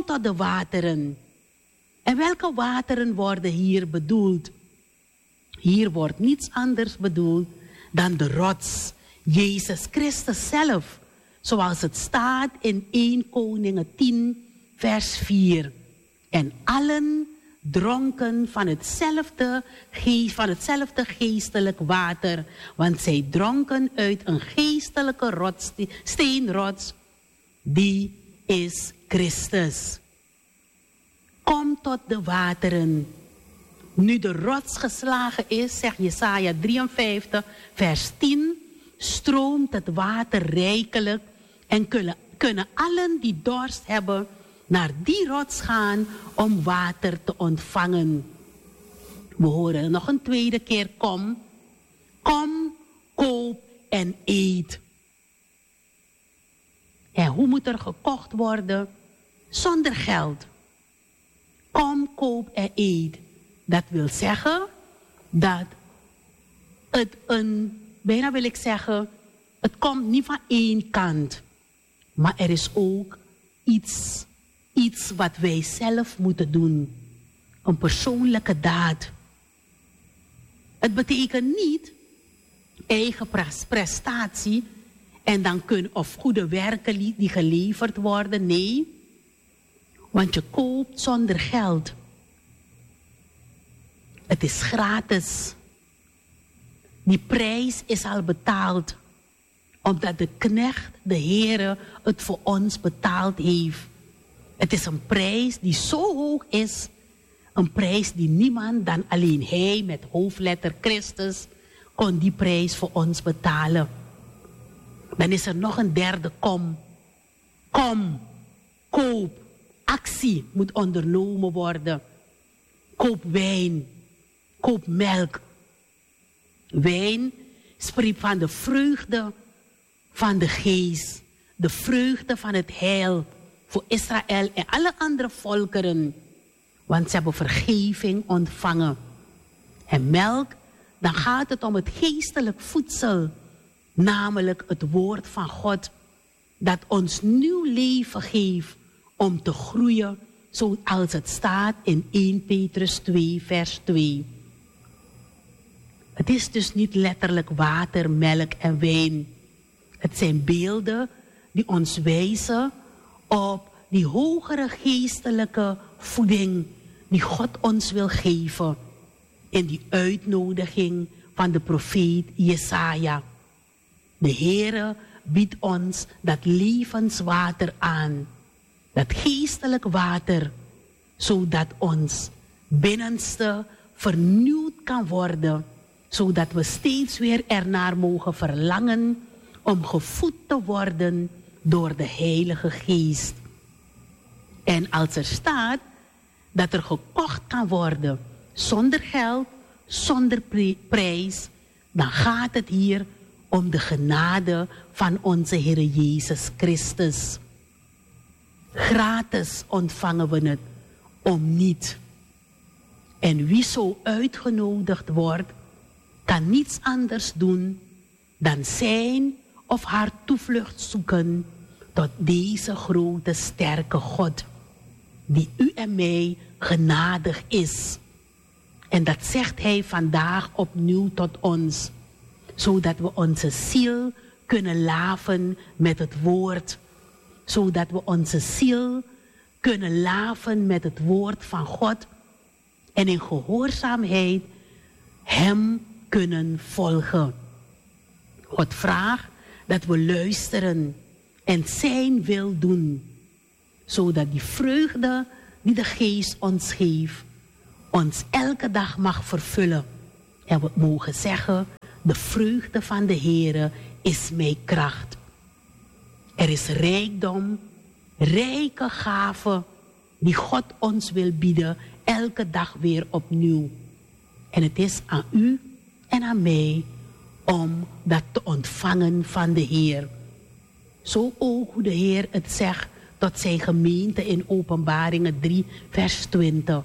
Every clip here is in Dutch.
tot de wateren. En welke wateren worden hier bedoeld? Hier wordt niets anders bedoeld dan de rots, Jezus Christus zelf. Zoals het staat in 1 Koningen 10, vers 4. En allen dronken van hetzelfde geestelijk water. Want zij dronken uit een geestelijke steenrots. Die is Christus. Kom tot de wateren. Nu de rots geslagen is, zegt Jesaja 53, vers 10, stroomt het water rijkelijk en kunnen allen die dorst hebben naar die rots gaan om water te ontvangen. We horen nog een tweede keer kom, koop en eet. En hoe moet er gekocht worden? Zonder geld. Kom, koop en eet. Dat wil zeggen dat bijna wil ik zeggen, het komt niet van één kant. Maar er is ook iets wat wij zelf moeten doen. Een persoonlijke daad. Het betekent niet eigen prestatie en dan of goede werken die geleverd worden. Nee, want je koopt zonder geld. Het is gratis. Die prijs is al betaald. Omdat de knecht, de Heere, het voor ons betaald heeft. Het is een prijs die zo hoog is. Een prijs die niemand dan alleen Hij met hoofdletter Christus kon die prijs voor ons betalen. Dan is er nog een derde kom. Kom, koop, actie moet ondernomen worden. Koop wijn, koop melk. Wijn spreekt van de vreugde van de geest. De vreugde van het heil voor Israël en alle andere volkeren. Want ze hebben vergeving ontvangen. En melk, dan gaat het om het geestelijk voedsel. Namelijk het woord van God. Dat ons nieuw leven geeft om te groeien. Zoals het staat in 1 Petrus 2 vers 2. Het is dus niet letterlijk water, melk en wijn. Het zijn beelden die ons wijzen op die hogere geestelijke voeding die God ons wil geven. In die uitnodiging van de profeet Jesaja. De Heere biedt ons dat levenswater aan. Dat geestelijk water. Zodat ons binnenste vernieuwd kan worden. Zodat we steeds weer ernaar mogen verlangen om gevoed te worden door de Heilige Geest. En als er staat dat er gekocht kan worden zonder geld, zonder prijs, dan gaat het hier om de genade van onze Heer Jezus Christus. Gratis ontvangen we het, om niet. En wie zo uitgenodigd wordt, kan niets anders doen dan zijn of haar toevlucht zoeken tot deze grote sterke God, die u en mij genadig is. En dat zegt Hij vandaag opnieuw tot ons, zodat we onze ziel kunnen laven met het woord. Zodat we onze ziel kunnen laven met het woord van God en in gehoorzaamheid Hem kunnen volgen. God vraagt dat we luisteren en zijn wil doen, zodat die vreugde die de Geest ons geeft, ons elke dag mag vervullen. En we mogen zeggen, de vreugde van de Heere is mijn kracht. Er is rijkdom, rijke gaven die God ons wil bieden, elke dag weer opnieuw. En het is aan u en aan mij om dat te ontvangen van de Heer. Zo ook hoe de Heer het zegt tot zijn gemeente in Openbaringen 3 vers 20.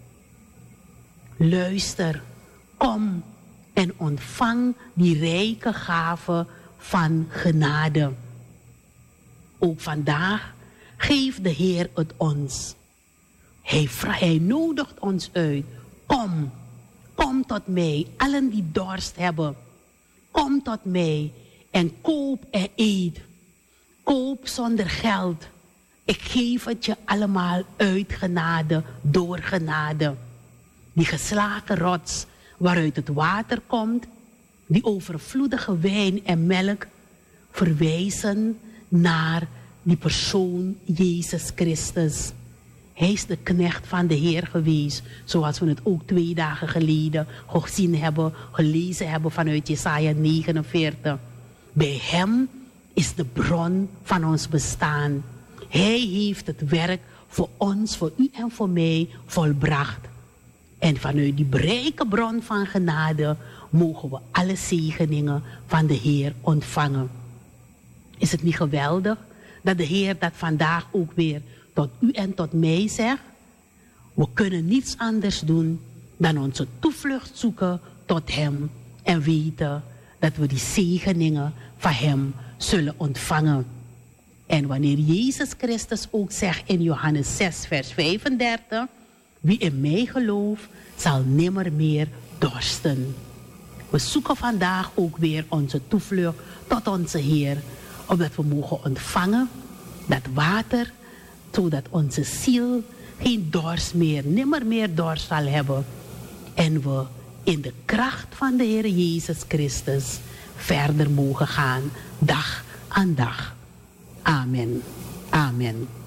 Luister, kom en ontvang die rijke gave van genade. Ook vandaag geeft de Heer het ons. Hij nodigt ons uit. Kom tot mij, allen die dorst hebben. Kom tot mij en koop en eet. Koop zonder geld. Ik geef het je allemaal uit genade, door genade. Die geslagen rots waaruit het water komt, die overvloedige wijn en melk, verwijzen naar die persoon Jezus Christus. Hij is de knecht van de Heer geweest, zoals we het ook 2 dagen geleden gezien hebben, gelezen hebben vanuit Jesaja 49. Bij hem is de bron van ons bestaan. Hij heeft het werk voor ons, voor u en voor mij volbracht. En vanuit die rijke bron van genade mogen we alle zegeningen van de Heer ontvangen. Is het niet geweldig dat de Heer dat vandaag ook weer tot u en tot mij zegt? We kunnen niets anders doen dan onze toevlucht zoeken tot Hem en weten dat we die zegeningen van Hem zullen ontvangen. En wanneer Jezus Christus ook zegt in Johannes 6 vers 35, wie in mij gelooft zal nimmer meer dorsten. We zoeken vandaag ook weer onze toevlucht tot onze Heer, opdat we mogen ontvangen dat water, zodat onze ziel geen dorst meer, nimmer meer dorst zal hebben. En we in de kracht van de Heer Jezus Christus verder mogen gaan, dag aan dag. Amen. Amen.